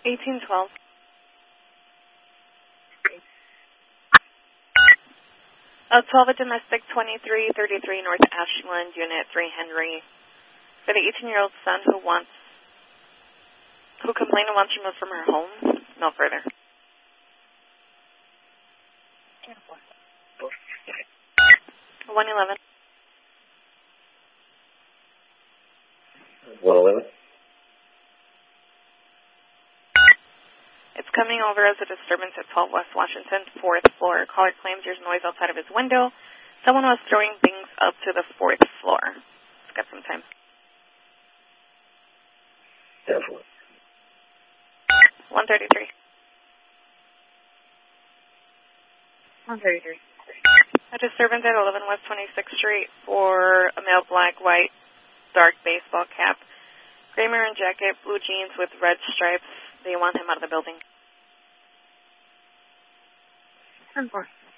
1812. 12 at domestic 2333 North Ashland, Unit 3 Henry. For the 18-year-old son who complained and wants removed from her home. No further. 111. 111. It's coming over as a disturbance at 12 West Washington, 4th floor. Caller claims there's noise outside of his window. Someone was throwing things up to the 4th floor. It's got some time. 10-4. 133. 133. A disturbance at 11 West 26th Street for a male black, white, dark baseball cap, gray maroon jacket, blue jeans with red stripes. They want him out of the building. 10-4.